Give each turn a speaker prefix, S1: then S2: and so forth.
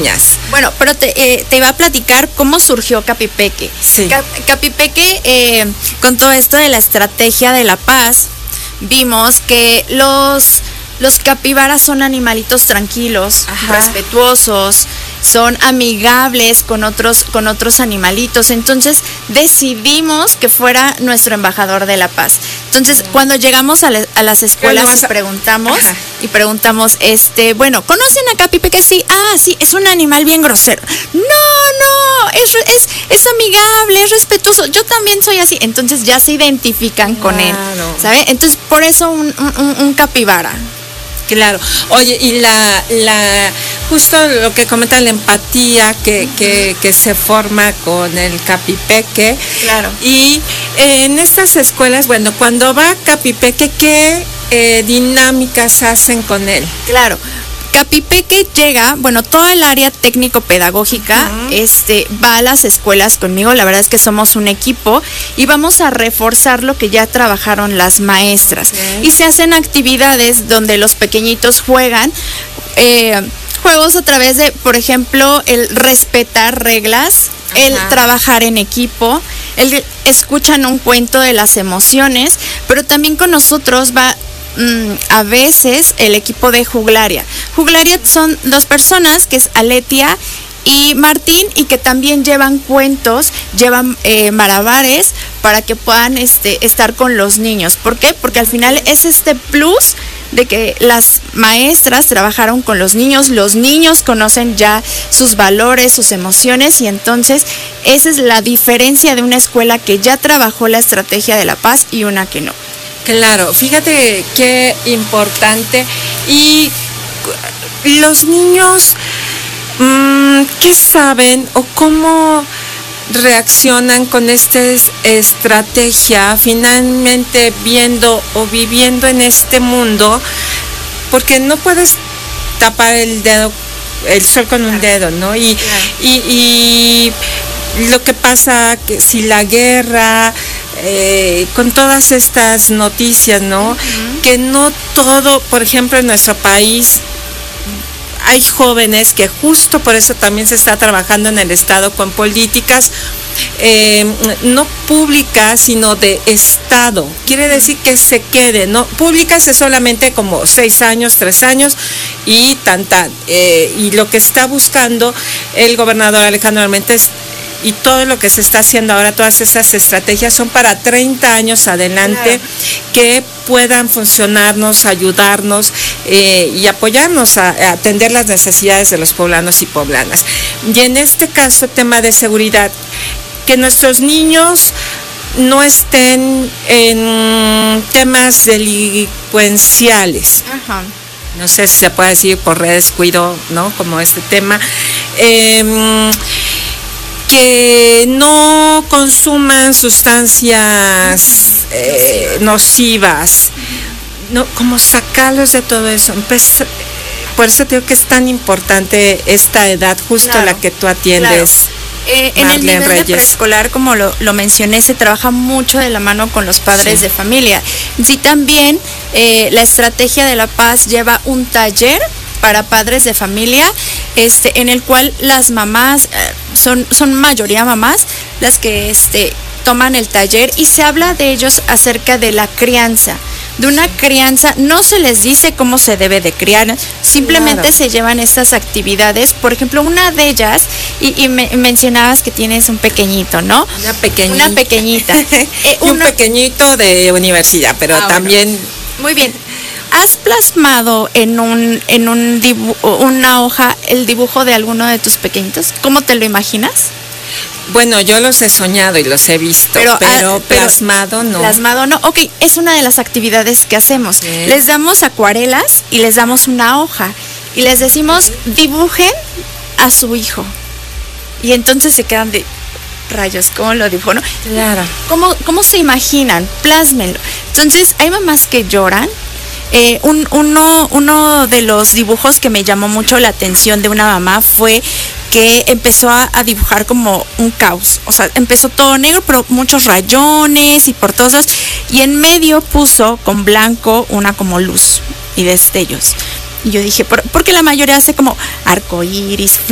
S1: Bueno, pero te iba a platicar cómo surgió Capipeque.
S2: Sí.
S1: Capipeque, con todo esto de la estrategia de la paz, vimos que los capibaras son animalitos tranquilos, respetuosos, son amigables con otros animalitos. Entonces decidimos que fuera nuestro embajador de la paz. Entonces, cuando llegamos a las escuelas y preguntamos, bueno, ¿conocen a Capipeque? Sí, sí, es un animal bien grosero. No, es amigable, es respetuoso. Yo también soy así. Entonces ya se identifican con él, ¿sabe? Entonces, por eso un capibara.
S2: Claro. Oye, y justo lo que comenta, la empatía que se forma con el Capipeque.
S1: Claro.
S2: Y en estas escuelas, bueno, cuando va Capipeque, ¿qué dinámicas hacen con él?
S1: Claro. Capipeque llega, bueno, toda el área técnico-pedagógica va a las escuelas conmigo. La verdad es que somos un equipo y vamos a reforzar lo que ya trabajaron las maestras. Y se hacen actividades donde los pequeñitos juegan, juegos a través de, por ejemplo, el respetar reglas, el trabajar en equipo, el escuchan un cuento de las emociones, pero también con nosotros va a veces el equipo de Juglaria. Juglaria son dos personas, que es Aletia y Martín, y que también llevan cuentos, llevan malabares para que puedan estar con los niños. ¿Por qué? Porque al final es este plus de que las maestras trabajaron con los niños conocen ya sus valores, sus emociones, y entonces esa es la diferencia de una escuela que ya trabajó la estrategia de la paz y una que no.
S2: Claro, fíjate qué importante. Y los niños, ¿qué saben o cómo reaccionan con esta estrategia, finalmente viendo o viviendo en este mundo? Porque no puedes tapar el sol con un dedo, ¿no? Y lo que pasa, que si la guerra, con todas estas noticias, ¿no? Que no todo, por ejemplo, en nuestro país hay jóvenes que justo por eso también se está trabajando en el Estado con políticas no públicas, sino de Estado. Quiere decir que se quede, ¿no? Públicas es solamente como 6 años, 3 años y y lo que está buscando el gobernador Alejandro Armentes y todo lo que se está haciendo ahora, todas estas estrategias son para 30 años adelante, que puedan funcionarnos, ayudarnos y apoyarnos a atender las necesidades de los poblanos y poblanas. Y en este caso, tema de seguridad, que nuestros niños no estén en temas delincuenciales. No sé si se puede decir por descuido, ¿no? Como este tema. Que no consuman sustancias nocivas, no, como sacarlos de todo eso. Por eso te digo que es tan importante esta edad, justo la que tú atiendes.
S1: En el nivel de preescolar, como lo mencioné, se trabaja mucho de la mano con los padres de familia. Sí, también la estrategia de la paz lleva un taller para padres de familia, en el cual las mamás, son mayoría mamás, las que toman el taller, y se habla de ellos acerca de la crianza. De una crianza, no se les dice cómo se debe de criar, simplemente se llevan estas actividades. Por ejemplo, una de ellas, y mencionabas que tienes un pequeñito, ¿no? Una pequeñita.
S2: Un pequeñito de universidad, pero también...
S1: Bueno. Muy bien. ¿Has plasmado en una hoja el dibujo de alguno de tus pequeñitos? ¿Cómo te lo imaginas?
S2: Bueno, yo los he soñado y los he visto, pero plasmado no.
S1: Plasmado no. Ok, es una de las actividades que hacemos. Sí. Les damos acuarelas y les damos una hoja y les decimos, dibujen a su hijo. Y entonces se quedan de... rayos, ¿cómo lo dibujo, no?
S2: Claro.
S1: ¿Cómo se imaginan? Plásmenlo. Entonces, hay mamás que lloran. Uno de los dibujos que me llamó mucho la atención de una mamá fue que empezó a dibujar como un caos. O sea, empezó todo negro, pero muchos rayones y por todos lados. Y en medio puso con blanco una como luz y destellos. Y yo dije, porque la mayoría hace como arcoíris,